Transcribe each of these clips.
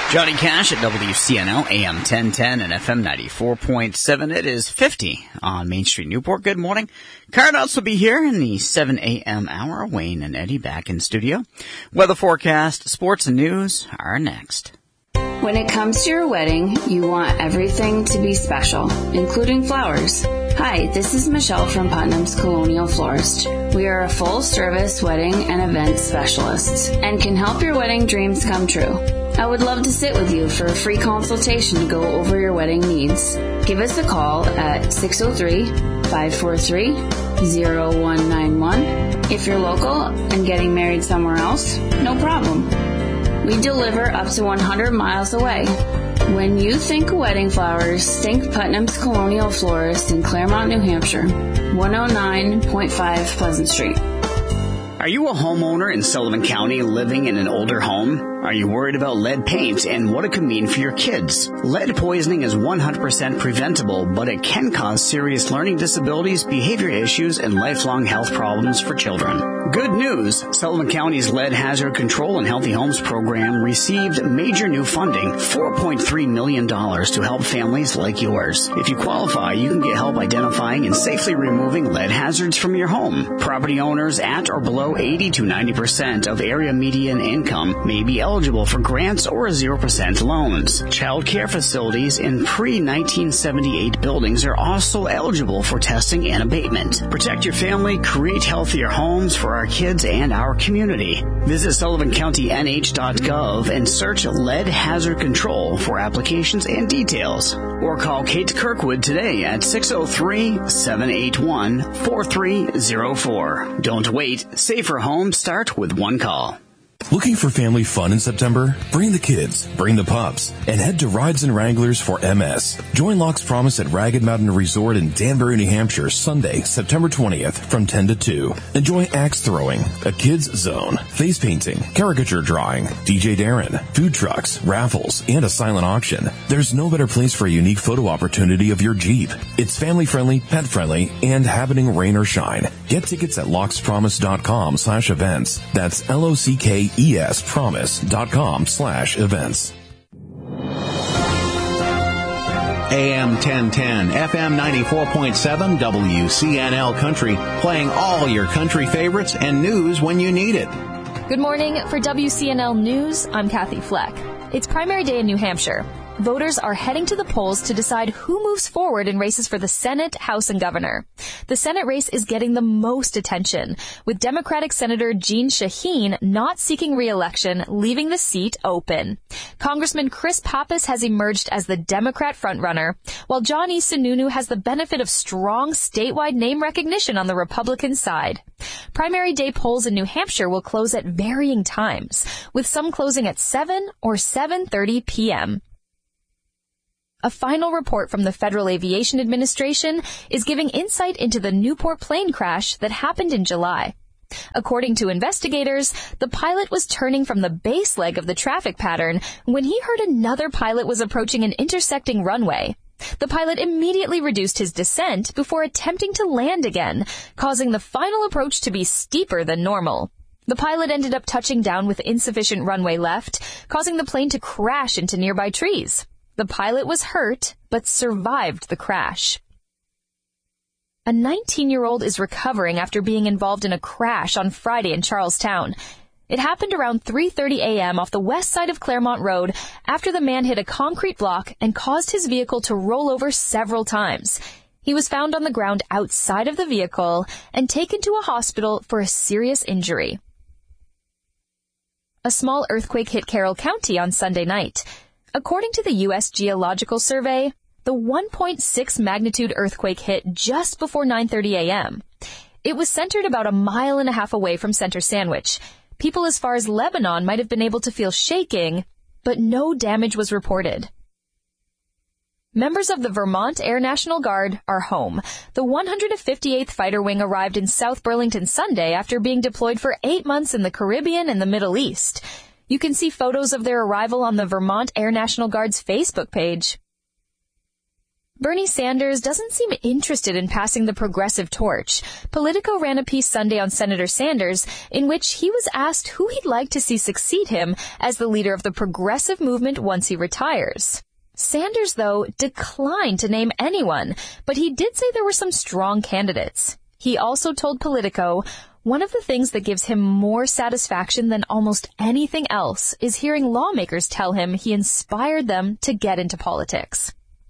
Johnny Cash at WCNL, AM 1010 and FM 94.7. It is 50 on Main Street, Newport. Good morning. Cardouts will be here in the 7 a.m. hour. Wayne and Eddie back in studio. Weather forecast, sports and news are next. When it comes to your wedding, you want everything to be special, including flowers. Hi, this is Michelle from Putnam's Colonial Florist. We are a full-service wedding and event specialist and can help your wedding dreams come true. I would love to sit with you for a free consultation to go over your wedding needs. Give us a call at 603-543-0191. If you're local and getting married somewhere else, no problem. We deliver up to 100 miles away. When you think wedding flowers, think Putnam's Colonial Florist in Claremont, New Hampshire, 109.5 Pleasant Street. Are you a homeowner in Sullivan County living in an older home? Are you worried about lead paint and what it could mean for your kids? Lead poisoning is 100% preventable, but it can cause serious learning disabilities, behavior issues, and lifelong health problems for children. Good news! Sullivan County's Lead Hazard Control and Healthy Homes program received major new funding, $4.3 million, to help families like yours. If you qualify, you can get help identifying and safely removing lead hazards from your home. Property owners at or below 80 to 90% of area median income may be eligible for grants or 0% loans. Child care facilities in pre-1978 buildings are also eligible for testing and abatement. Protect your family, create healthier homes for our kids and our community. Visit SullivanCountyNH.gov and search Lead Hazard Control for applications and details. Or call Kate Kirkwood today at 603-781-4304. Don't wait. Safer homes start with one call. Looking for family fun in September? Bring the kids, bring the pups, and head to Rides and Wranglers for MS. Join Locke's Promise at Ragged Mountain Resort in Danbury, New Hampshire, Sunday, September 20th from 10 to 2. Enjoy axe throwing, a kids zone, face painting, caricature drawing, DJ Darren, food trucks, raffles, and a silent auction. There's no better place for a unique photo opportunity of your Jeep. It's family-friendly, pet-friendly, and happening rain or shine. Get tickets at lockspromise.com/events. That's LOCKESpromise.com/events. AM 1010, FM 94.7, WCNL Country, playing all your country favorites and news when you need it. Good morning. For WCNL News, I'm Kathy Fleck. It's primary day in New Hampshire. Voters are heading to the polls to decide who moves forward in races for the Senate, House, and Governor. The Senate race is getting the most attention, with Democratic Senator Jeanne Shaheen not seeking re-election, leaving the seat open. Congressman Chris Pappas has emerged as the Democrat frontrunner, while John E. Sununu has the benefit of strong statewide name recognition on the Republican side. Primary day polls in New Hampshire will close at varying times, with some closing at 7 or 7:30 p.m. A final report from the Federal Aviation Administration is giving insight into the Newport plane crash that happened in July. According to investigators, the pilot was turning from the base leg of the traffic pattern when he heard another pilot was approaching an intersecting runway. The pilot immediately reduced his descent before attempting to land again, causing the final approach to be steeper than normal. The pilot ended up touching down with insufficient runway left, causing the plane to crash into nearby trees. The pilot was hurt, but survived the crash. A 19-year-old is recovering after being involved in a crash on Friday in Charlestown. It happened around 3:30 a.m. off the west side of Claremont Road after the man hit a concrete block and caused his vehicle to roll over several times. He was found on the ground outside of the vehicle and taken to a hospital for a serious injury. A small earthquake hit Carroll County on Sunday night. According to the U.S. Geological Survey, the 1.6 magnitude earthquake hit just before 9:30 a.m. It was centered about a mile and a half away from Center Sandwich. People as far as Lebanon might have been able to feel shaking, but no damage was reported. Members of the Vermont Air National Guard are home. The 158th Fighter Wing arrived in South Burlington Sunday after being deployed for 8 months in the Caribbean and the Middle East. You can see photos of their arrival on the Vermont Air National Guard's Facebook page. Bernie Sanders doesn't seem interested in passing the progressive torch. Politico ran a piece Sunday on Senator Sanders in which he was asked who he'd like to see succeed him as the leader of the progressive movement once he retires. Sanders, though, declined to name anyone, but he did say there were some strong candidates. He also told Politico, one of the things that gives him more satisfaction than almost anything else is hearing lawmakers tell him he inspired them to get into politics.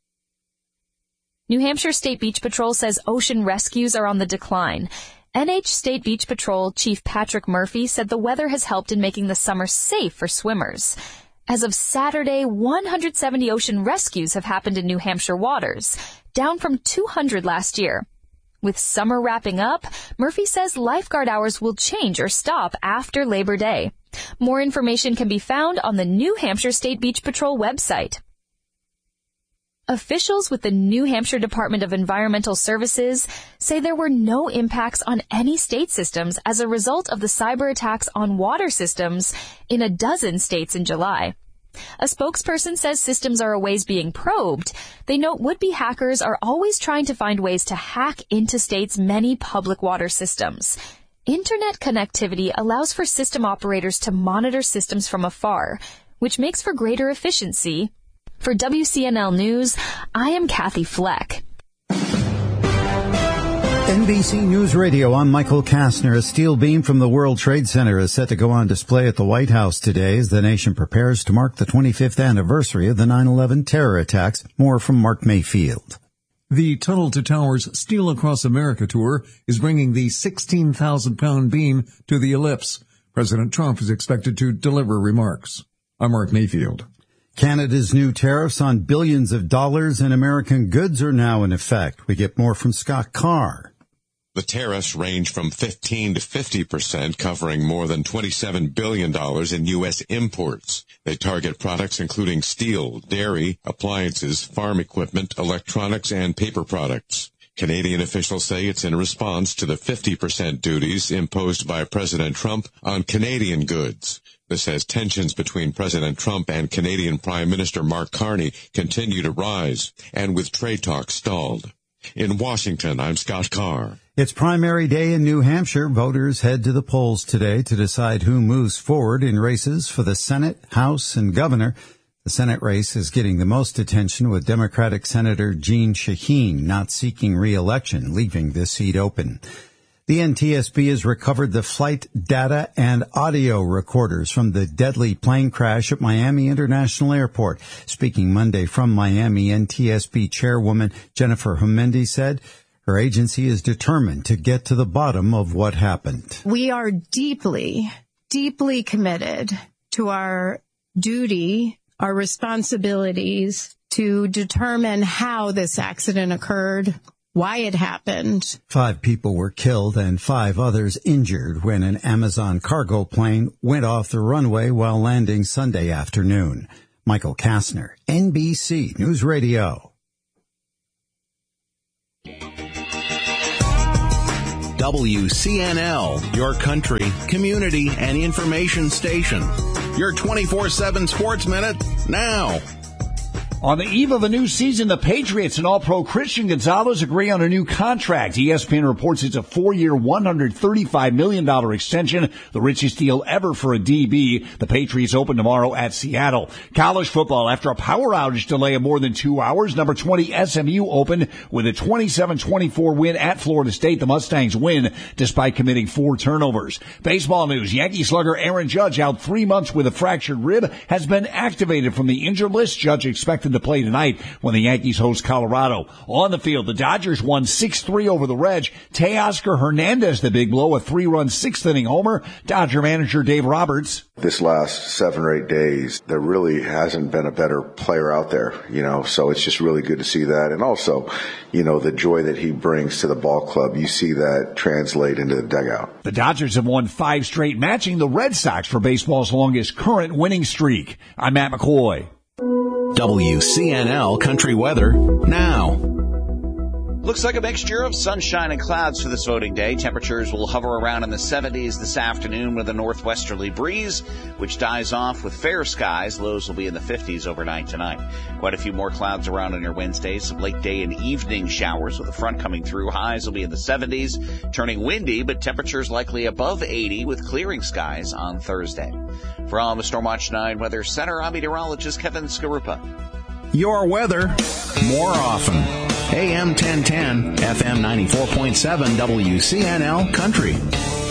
New Hampshire State Beach Patrol says ocean rescues are on the decline. NH State Beach Patrol Chief Patrick Murphy said the weather has helped in making the summer safe for swimmers. As of Saturday, 170 ocean rescues have happened in New Hampshire waters, down from 200 last year. With summer wrapping up, Murphy says lifeguard hours will change or stop after Labor Day. More information can be found on the New Hampshire State Beach Patrol website. Officials with the New Hampshire Department of Environmental Services say there were no impacts on any state systems as a result of the cyber attacks on water systems in a dozen states in July. A spokesperson says systems are a ways being probed. They note would-be hackers are always trying to find ways to hack into states' many public water systems. Internet connectivity allows for system operators to monitor systems from afar, which makes for greater efficiency. For WCNL News, I am Kathy Fleck. NBC News Radio, I'm Michael Kastner. A steel beam from the World Trade Center is set to go on display at the White House today as the nation prepares to mark the 25th anniversary of the 9/11 terror attacks. More from Mark Mayfield. The Tunnel to Towers Steel Across America tour is bringing the 16,000-pound beam to the ellipse. President Trump is expected to deliver remarks. I'm Mark Mayfield. Canada's new tariffs on billions of dollars in American goods are now in effect. We get more from Scott Carr. The tariffs range from 15 to 50%, covering more than $27 billion in U.S. imports. They target products including steel, dairy, appliances, farm equipment, electronics, and paper products. Canadian officials say it's in response to the 50% duties imposed by President Trump on Canadian goods. This as tensions between President Trump and Canadian Prime Minister Mark Carney continue to rise, and with trade talks stalled. In Washington, I'm Scott Carr. It's primary day in New Hampshire. Voters head to the polls today to decide who moves forward in races for the Senate, House, and Governor. The Senate race is getting the most attention, with Democratic Senator Jeanne Shaheen not seeking re-election, leaving this seat open. The NTSB has recovered the flight data and audio recorders from the deadly plane crash at Miami International Airport. Speaking Monday from Miami, NTSB Chairwoman Jennifer Humendi said her agency is determined to get to the bottom of what happened. We are deeply, deeply committed to our duty, our responsibilities to determine how this accident occurred, why it happened. 5 people were killed and 5 others injured when an Amazon cargo plane went off the runway while landing Sunday afternoon. Michael Kastner, NBC News Radio. WCNL, your country, community, and information station. Your 24/7 Sports Minute, now. On the eve of a new season, the Patriots and All-Pro Christian Gonzalez agree on a new contract. ESPN reports it's a 4-year, $135 million extension, the richest deal ever for a DB. The Patriots open tomorrow at Seattle. College football, after a power outage delay of more than 2 hours, number 20 SMU opened with a 27-24 win at Florida State. The Mustangs win despite committing 4 turnovers. Baseball news, Yankee slugger Aaron Judge, out 3 months with a fractured rib, has been activated from the injured list. Judge expected to play tonight when the Yankees host Colorado. On the field, the Dodgers won 6-3 over the Reds. Teoscar Hernandez, the big blow, a 3-run 6th-inning homer. Dodger manager Dave Roberts. This last 7 or 8 days, there really hasn't been a better player out there, so it's just really good to see that. And also, the joy that he brings to the ball club, you see that translate into the dugout. The Dodgers have won 5 straight, matching the Red Sox for baseball's longest current winning streak. I'm Matt McCoy. WCNL Country Weather now. Looks like a mixture of sunshine and clouds for this voting day. Temperatures will hover around in the 70s this afternoon with a northwesterly breeze, which dies off with fair skies. Lows will be in the 50s overnight tonight. Quite a few more clouds around on your Wednesday. Some late day and evening showers with a front coming through. Highs will be in the 70s, turning windy, but temperatures likely above 80 with clearing skies on Thursday. From the Stormwatch 9 Weather Center, I'm meteorologist Kevin Skarupa. Your weather more often. AM 1010, FM 94.7, WCNL Country.